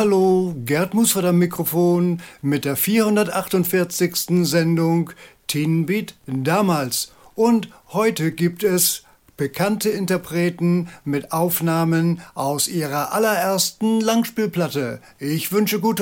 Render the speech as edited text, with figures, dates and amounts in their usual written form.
Hallo, Gerd Musford am Mikrofon mit der 448. Sendung Teen Beat damals. Und heute gibt es bekannte Interpreten mit Aufnahmen aus ihrer allerersten Langspielplatte. Ich wünsche gute